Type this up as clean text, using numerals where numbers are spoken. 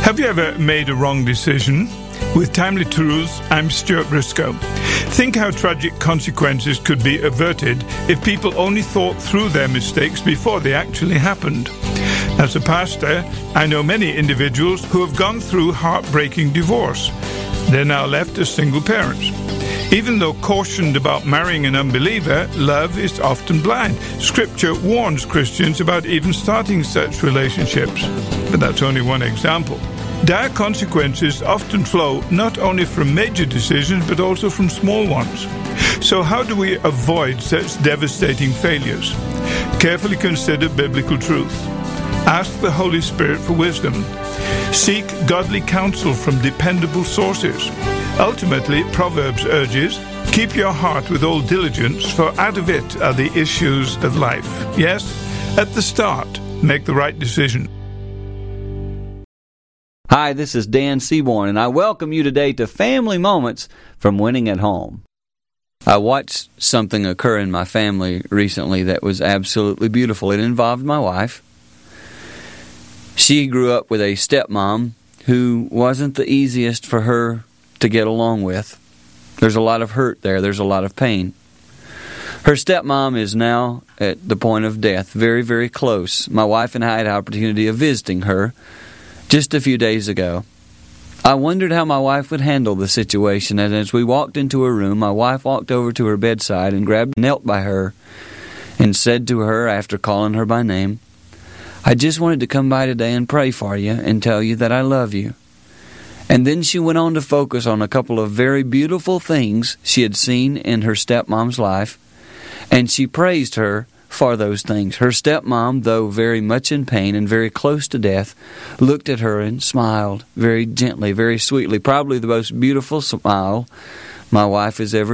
Have you ever made a wrong decision? With Timely Truths, I'm Stuart Briscoe. Think how tragic consequences could be averted if people only thought through their mistakes before they actually happened. As a pastor, I know many individuals who have gone through heartbreaking divorce. They're now left as single parents. Even though cautioned about marrying an unbeliever, love is often blind. Scripture warns Christians about even starting such relationships. But that's only one example. Dire consequences often flow not only from major decisions but also from small ones. So how do we avoid such devastating failures? Carefully consider biblical truth. Ask the Holy Spirit for wisdom. Seek godly counsel from dependable sources. Ultimately, Proverbs urges, keep your heart with all diligence, for out of it are the issues of life. Yes, at the start, make the right decision. Hi, this is Dan Seaborn, and I welcome you today to Family Moments from Winning at Home. I watched something occur in my family recently that was absolutely beautiful. It involved my wife. She grew up with a stepmom who wasn't the easiest for her to get along with. There's a lot of hurt there. There's a lot of pain. Her stepmom is now at the point of death, very, very close. My wife and I had the opportunity of visiting her just a few days ago. I wondered how my wife would handle the situation, and as we walked into her room, my wife walked over to her bedside and knelt by her and said to her, after calling her by name, "I just wanted to come by today and pray for you and tell you that I love you." And then she went on to focus on a couple of very beautiful things she had seen in her stepmom's life, and she praised her for those things. Her stepmom, though very much in pain and very close to death, looked at her and smiled very gently, very sweetly, probably the most beautiful smile my wife has ever